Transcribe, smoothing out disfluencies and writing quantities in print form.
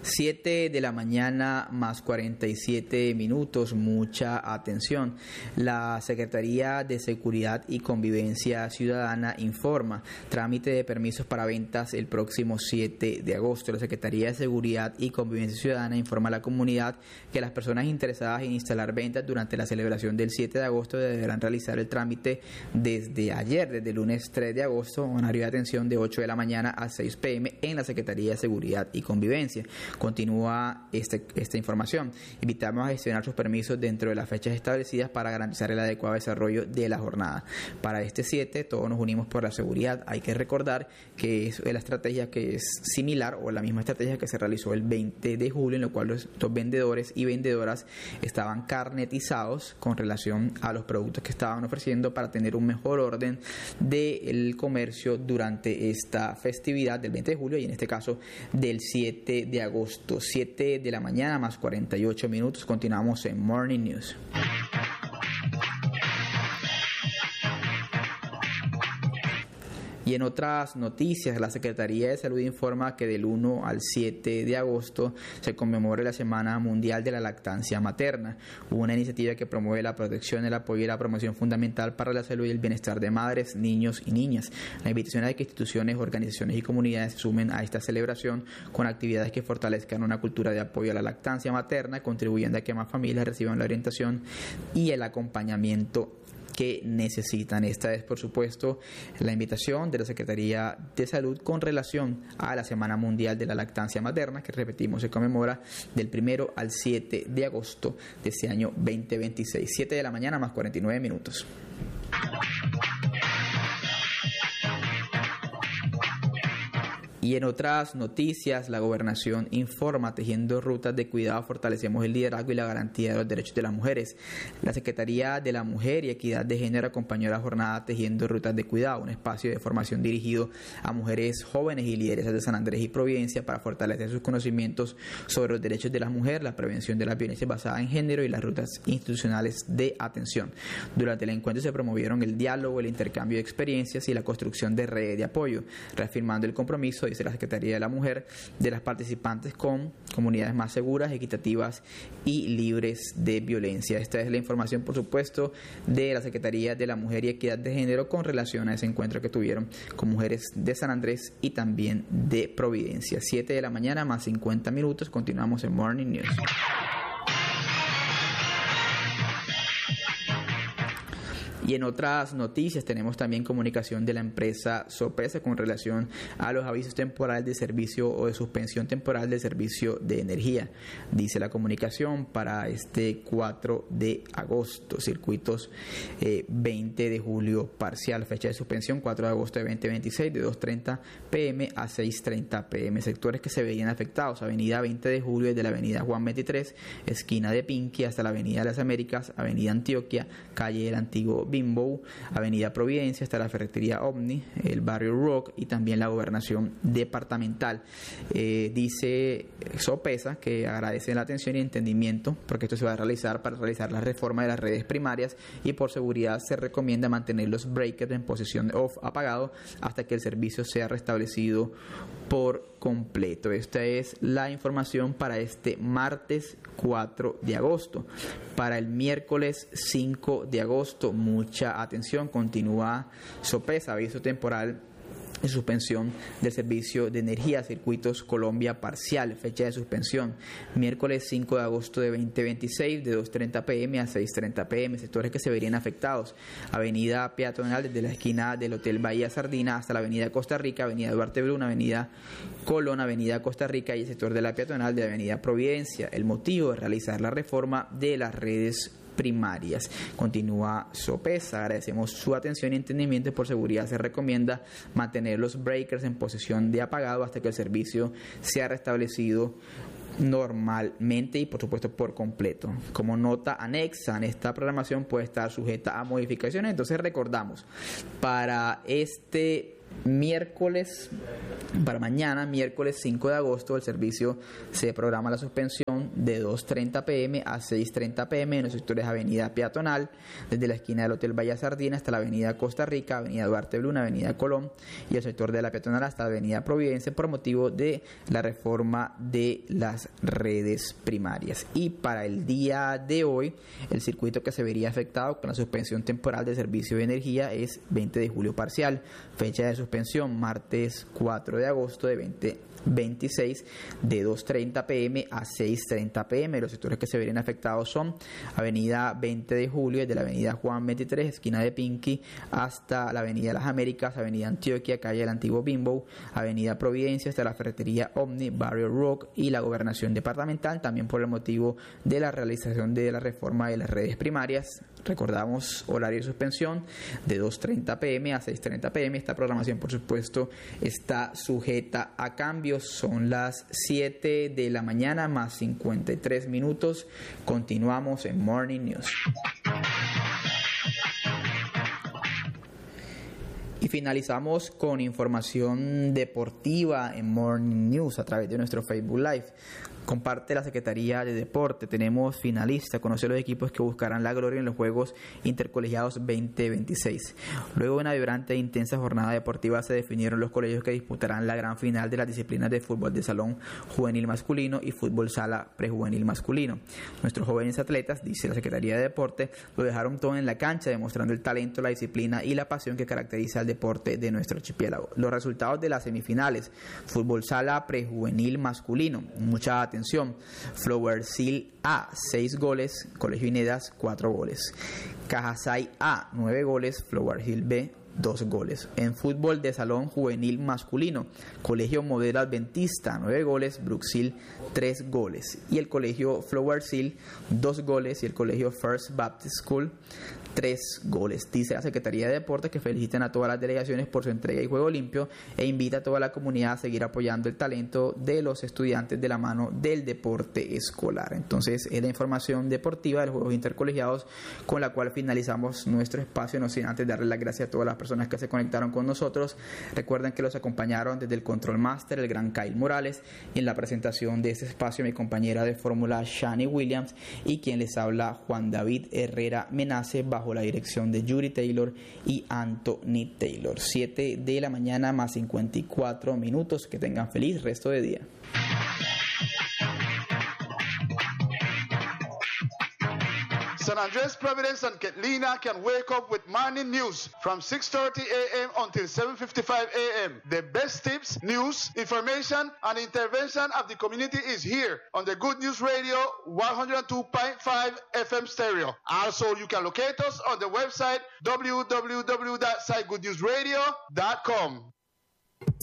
7 de la mañana más 47 minutos, mucha atención. La Secretaría de Seguridad y Convivencia Ciudadana informa trámite de permisos para ventas el próximo 7 de agosto. La Secretaría de Seguridad y Convivencia Ciudadana informa a la comunidad que las personas interesadas en instalar ventas durante la celebración del 7 de agosto deberán realizar el trámite desde ayer, desde el lunes 3 de agosto, horario de atención de 8 de la mañana a 6 p.m. en la Secretaría de Seguridad y Convivencia. Continúa esta información. Invitamos a gestionar sus permisos dentro de las fechas establecidas para garantizar el adecuado desarrollo de la jornada. Para este 7, todos nos unimos por la seguridad. Hay que recordar que es la estrategia que es similar o la misma estrategia que se realizó el 20 de julio, en lo cual los vendedores y vendedoras estaban carnetizados con relación a los productos que estaban ofreciendo para tener un mejor orden del comercio durante esta festividad del 20 de julio y en este caso del 7 de agosto. 7 de la mañana más 48 minutos. Continuamos en Morning News. Y en otras noticias, la Secretaría de Salud informa que del 1 al 7 de agosto se conmemora la Semana Mundial de la Lactancia Materna, una iniciativa que promueve la protección, el apoyo y la promoción fundamental para la salud y el bienestar de madres, niños y niñas. La invitación es que instituciones, organizaciones y comunidades se sumen a esta celebración con actividades que fortalezcan una cultura de apoyo a la lactancia materna, contribuyendo a que más familias reciban la orientación y el acompañamiento que necesitan. Esta es, por supuesto, la invitación de la Secretaría de Salud con relación a la Semana Mundial de la Lactancia Materna, que repetimos, se conmemora del 1 al 7 de agosto de este año 2026. 7 de la mañana más 49 minutos. Y en otras noticias, la Gobernación informa, tejiendo rutas de cuidado, fortalecemos el liderazgo y la garantía de los derechos de las mujeres. La Secretaría de la Mujer y Equidad de Género acompañó la jornada Tejiendo Rutas de Cuidado, un espacio de formación dirigido a mujeres jóvenes y lideresas de San Andrés y Providencia para fortalecer sus conocimientos sobre los derechos de las mujeres, la prevención de la violencia basada en género y las rutas institucionales de atención. Durante el encuentro se promovieron el diálogo, el intercambio de experiencias y la construcción de redes de apoyo, reafirmando el compromiso, dice la Secretaría de la Mujer, de las participantes con comunidades más seguras, equitativas y libres de violencia. Esta es la información, por supuesto, de la Secretaría de la Mujer y Equidad de Género con relación a ese encuentro que tuvieron con mujeres de San Andrés y también de Providencia. 7 de la mañana más 50 minutos. Continuamos en Morning News. Y en otras noticias tenemos también comunicación de la empresa Sopesa con relación a los avisos temporales de servicio o de suspensión temporal de servicio de energía. Dice la comunicación para este 4 de agosto, circuitos 20 de julio parcial, fecha de suspensión 4 de agosto de 2026 de 2:30 p.m. a 6:30 p.m. Sectores que se veían afectados: avenida 20 de julio desde la avenida Juan 23, esquina de Pinqui hasta la avenida de las Américas, avenida Antioquia, calle del Antiguo Bimbo, avenida Providencia hasta la ferretería Omni, el barrio Rock y también la gobernación departamental. Dice Sopesa que agradece la atención y entendimiento porque esto se va a realizar para realizar la reforma de las redes primarias y por seguridad se recomienda mantener los breakers en posición off apagado hasta que el servicio sea restablecido por completo. Esta es la información para este martes 4 de agosto. Para el miércoles 5 de agosto, mucha atención, continúa Sopesa, aviso temporal de suspensión del servicio de energía, circuitos Colombia parcial, fecha de suspensión miércoles 5 de agosto de 2026 de 2:30 p.m. a 6:30 p.m. Sectores que se verían afectados: avenida peatonal desde la esquina del Hotel Bahía Sardina hasta la avenida Costa Rica, avenida Duarte Bruna, avenida Colón, avenida Costa Rica y el sector de la peatonal de la avenida Providencia. El motivo es realizar la reforma de las redes primarias. Continúa Sopesa, agradecemos su atención y entendimiento. Por seguridad se recomienda mantener los breakers en posición de apagado hasta que el servicio sea restablecido normalmente y por supuesto por completo. Como nota anexa, en esta programación puede estar sujeta a modificaciones. Entonces recordamos, para este miércoles, para mañana, miércoles 5 de agosto, el servicio se programa la suspensión de 2:30 p.m. a 6:30 p.m. en los sectores Avenida Peatonal, desde la esquina del Hotel Valle Sardina hasta la Avenida Costa Rica, Avenida Duarte Bluna, Avenida Colón y el sector de la Peatonal hasta la Avenida Providencia por motivo de la reforma de las redes primarias. Y para el día de hoy, el circuito que se vería afectado con la suspensión temporal del servicio de energía es 20 de julio parcial, fecha de suspensión martes 4 de agosto de 2026 de 2:30 p.m. a 6:30 p.m. Los sectores que se verían afectados son Avenida 20 de Julio, desde la Avenida Juan 23, esquina de Pinky, hasta la Avenida Las Américas, Avenida Antioquia, calle del Antiguo Bimbo, Avenida Providencia, hasta la Ferretería Omni, Barrio Rock y la Gobernación Departamental, también por el motivo de la realización de la reforma de las redes primarias. Recordamos horario de suspensión de 2:30 p.m. a 6:30 p.m. Esta programación, por supuesto, está sujeta a cambios. Son las 7 de la mañana más 53 minutos. Continuamos en Morning News. Y finalizamos con información deportiva en Morning News a través de nuestro Facebook Live. Comparte la Secretaría de Deporte. Tenemos finalistas. Conoce los equipos que buscarán la gloria en los Juegos Intercolegiados 2026. Luego de una vibrante e intensa jornada deportiva se definieron los colegios que disputarán la gran final de las disciplinas de fútbol de salón juvenil masculino y fútbol sala prejuvenil masculino. Nuestros jóvenes atletas, dice la Secretaría de Deporte, lo dejaron todo en la cancha, demostrando el talento, la disciplina y la pasión que caracteriza al deporte de nuestro archipiélago. Los resultados de las semifinales: fútbol sala prejuvenil masculino. Mucha atención. Flowershill A, 6 goles. Colegio Inedas, 4 goles. Cajasay A, 9 goles. Flowershill B, 2 goles. En fútbol de salón juvenil masculino, Colegio Modelo Adventista, 9 goles. Brookshill, 3 goles. Y el Colegio Flowershill, 2 goles. Y el Colegio First Baptist School, 3 goles. Dice la Secretaría de Deportes que felicitan a todas las delegaciones por su entrega y juego limpio e invita a toda la comunidad a seguir apoyando el talento de los estudiantes de la mano del deporte escolar. Entonces, es la información deportiva de los Juegos Intercolegiados con la cual finalizamos nuestro espacio, no sin antes darle las gracias a todas las personas que se conectaron con nosotros. Recuerden que los acompañaron desde el Control Master el gran Kyle Morales, y en la presentación de este espacio mi compañera de fórmula Shani Williams, y quien les habla Juan David Herrera Menace, bajo la dirección de Yuri Taylor y Anthony Taylor. 7 de la mañana más 54 minutos. Que tengan feliz resto de día. San Andres, Providence, and Catlina can wake up with morning news from 6:30 a.m. until 7:55 a.m. The best tips, news, information, and intervention of the community is here on the Good News Radio 102.5 FM stereo. Also, you can locate us on the website www.sitegoodnewsradio.com.